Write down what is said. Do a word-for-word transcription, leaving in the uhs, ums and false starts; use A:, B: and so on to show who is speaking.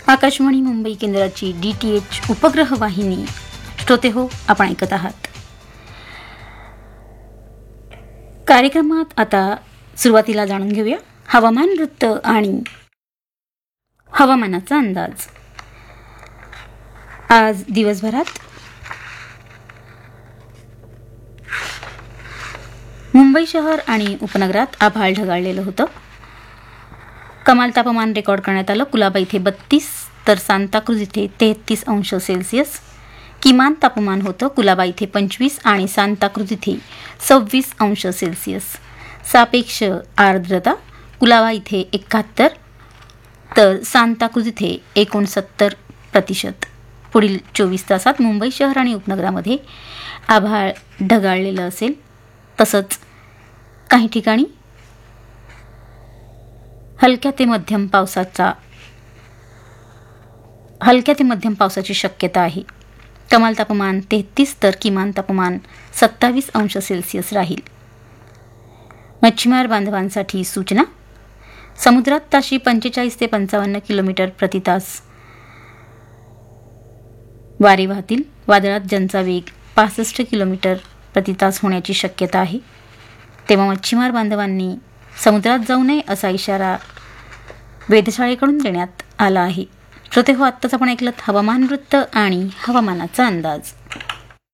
A: आकाशवाणी मुंबई केंद्राची D T H उपग्रह वाहिनी. श्रोते हो, आपण ऐकत आहात. कार्यक्रमात आता सुरुवातीला जाणून घेऊया हवामान वृत्त आणि हवामानाचा अंदाज. आज दिवसभरात मुंबई शहर आणि उपनगरात आभाळ ढगाळलेलं होतं. कमाल तापमान रेकॉर्ड करण्यात आलं. कुलाबा इथे बत्तीस तर सांताक्रूज इथे तेहतीस अंश सेल्सिअस. किमान तापमान होतं कुलाबा इथे पंचवीस आणि सांताक्रूज इथे सव्वीस अंश सेल्सिअस. सापेक्ष आर्द्रता कुलाबा इथे एकाहत्तर तर सांताक्रूज इथे एकोणसत्तर प्रतिशत. पुढील चोवीस तासात मुंबई शहर आणि उपनगरामध्ये आभाळ ढगाळलेलं असेल. तसंच काही ठिकाणी हलक्या ते मध्यम पावसाचा हलक्या ते मध्यम पावसाची शक्यता आहे. कमाल तापमान तेहतीस तर किमान तापमान सत्तावीस अंश सेल्सिअस राहील. मच्छीमार बांधवांसाठी सूचना. समुद्रात ताशी पंचेचाळीस ते पंचावन्न किलोमीटर प्रति तास वारे वाहतील. वादळात ज्यांचा वेग पासष्ट किलोमीटर प्रति तास होण्याची शक्यता आहे. तेव्हा मच्छीमार बांधवांनी समुद्रात जाऊ नये असा इशारा वेधशाळेकडून देण्यात आला आहे. श्रोते हो, आत्ताच आपण ऐकलं हवामान वृत्त आणि हवामानाचा अंदाज.